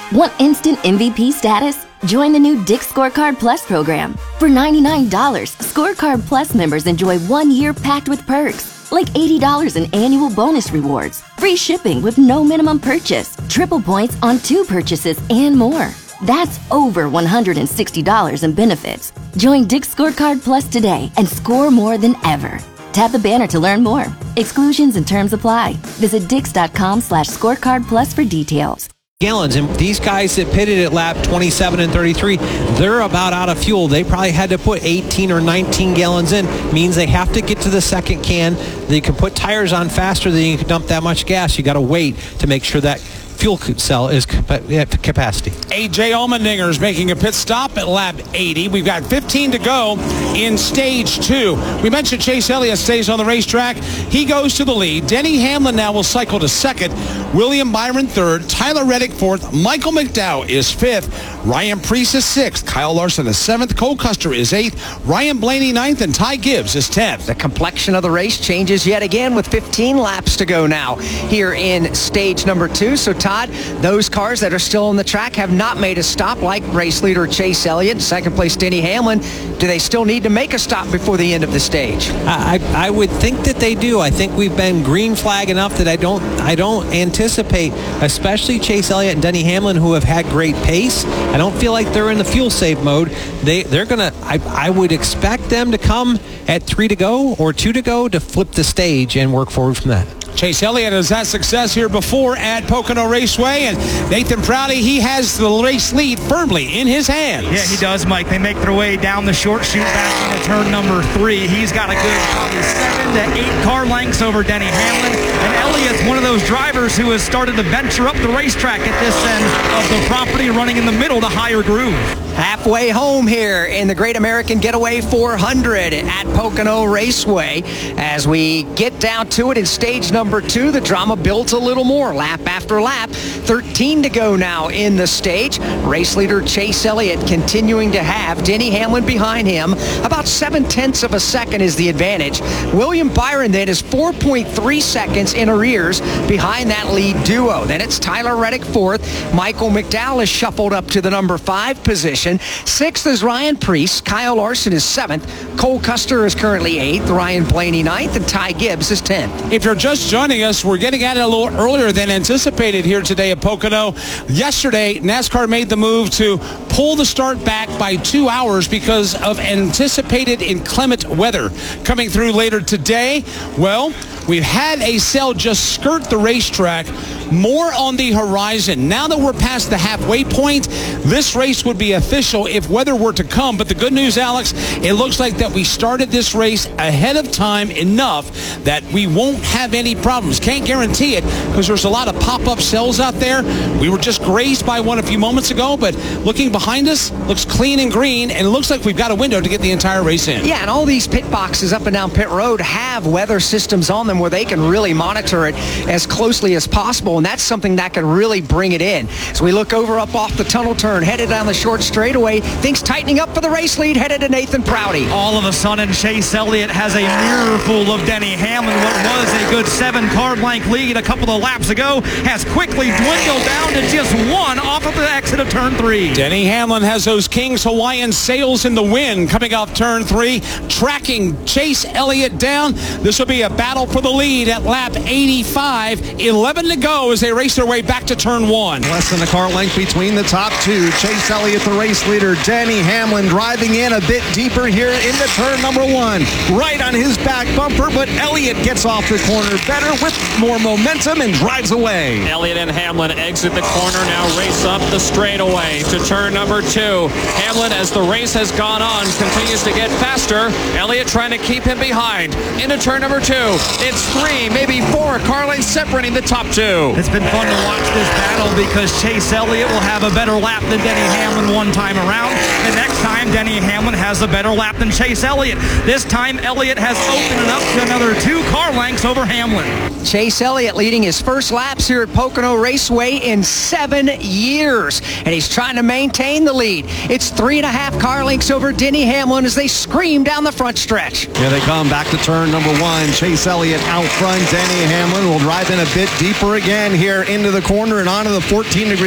Want instant MVP status? Join the new Dick's Scorecard Plus program. For $99, Scorecard Plus members enjoy 1 year packed with perks, like $80 in annual bonus rewards, free shipping with no minimum purchase, triple points on 2 purchases, and more. That's over $160 in benefits. Join Dick's Scorecard Plus today and score more than ever. Tap the banner to learn more. Exclusions and terms apply. Visit dix.com/scorecardplus for details. Gallons, and these guys that pitted at lap 27 and 33, they're about out of fuel. They probably had to put 18 or 19 gallons in. Means they have to get to the second can. They can put tires on faster than you can dump that much gas. You got to wait to make sure that fuel cell is at capacity. A.J. Allmendinger is making a pit stop at lap 80. We've got 15 to go in stage 2. We mentioned Chase Elliott stays on the racetrack. He goes to the lead. Denny Hamlin now will cycle to second. William Byron third. Tyler Reddick fourth. Michael McDowell is fifth. Ryan Preece is sixth. Kyle Larson is seventh. Cole Custer is eighth. Ryan Blaney ninth. And Ty Gibbs is 10th. The complexion of the race changes yet again with 15 laps to go now here in stage number 2. So Todd, those cars that are still on the track have not made a stop, like race leader Chase Elliott, second place Denny Hamlin. Do they still need to make a stop before the end of the stage? I would think that they do. I think we've been green flag enough that I don't anticipate, especially Chase Elliott and Denny Hamlin, who have had great pace. I don't feel like they're in the fuel save mode. They're gonna. I would expect them to come at 3 to go or 2 to go to flip the stage and work forward from that. Chase Elliott has had success here before at Pocono Raceway, and Nathan Prouty, he has the race lead firmly in his hands. Yeah, he does, Mike. They make their way down the short chute back into turn number 3. He's got a good probably 7 to 8 car lengths over Denny Hamlin, and Elliott's one of those drivers who has started to venture up the racetrack at this end of the property, running in the middle to higher groove. Halfway home here in the Great American Getaway 400 at Pocono Raceway. As we get down to it in stage number 2, the drama builds a little more lap after lap. 13 to go now in the stage. Race leader Chase Elliott continuing to have Denny Hamlin behind him. About 0.7 of a second is the advantage. William Byron then is 4.3 seconds in arrears behind that lead duo. Then it's Tyler Reddick fourth. Michael McDowell is shuffled up to the number 5 position. 6th is Ryan Preece. Kyle Larson is 7th. Cole Custer is currently 8th. Ryan Blaney 9th. And Ty Gibbs is 10th. If you're just joining us, we're getting at it a little earlier than anticipated here today at Pocono. Yesterday, NASCAR made the move to pull the start back by 2 hours because of anticipated inclement weather coming through later today. Well, we've had a cell just skirt the racetrack, more on the horizon. Now that we're past the halfway point, this race would be official if weather were to come. But the good news, Alex, it looks like that we started this race ahead of time enough that we won't have any problems. Can't guarantee it because there's a lot of pop-up cells out there. We were just grazed by one a few moments ago, but looking behind us, looks clean and green, and it looks like we've got a window to get the entire race in. Yeah, and all these pit boxes up and down pit road have weather systems on them where they can really monitor it as closely as possible, and that's something that can really bring it in. So we look over up off the tunnel turn, headed down the short straightaway, things tightening up for the race lead, headed to Nathan Prouty. All of a sudden, Chase Elliott has a mirror full of Denny Hamlin. What was a good 7-car length lead a couple of laps ago has quickly dwindled down to just 1 off of the exit of turn 3. Denny Hamlin has those King's Hawaiian sails in the wind coming off turn 3, tracking Chase Elliott down. This will be a battle for the lead at lap 85. 11 to go as they race their way back to turn 1. Less than a car length between the top 2. Chase Elliott, the race leader. Denny Hamlin driving in a bit deeper here into turn number 1. Right on his back bumper, but Elliott gets off the corner better with more momentum and drives away. Elliott and Hamlin exit the corner, now race up the straightaway to turn number 2. Hamlin, as the race has gone on, continues to get faster. Elliott trying to keep him behind. Into turn number 2. It's 3, maybe 4 car lengths separating the top 2. It's been fun to watch this battle because Chase Elliott will have a better lap than Denny Hamlin one time around. And next time, Denny Hamlin has a better lap than Chase Elliott. This time, Elliott has opened it up to another 2 car lengths over Hamlin. Chase Elliott leading his first laps here at Pocono Raceway in 7 years. And he's trying to maintain the lead. It's 3.5 car lengths over Denny Hamlin as they scream down the front stretch. Here they come back to turn number 1. Chase Elliott out front. Denny Hamlin will drive in a bit deeper again here into the corner and onto the 14-degree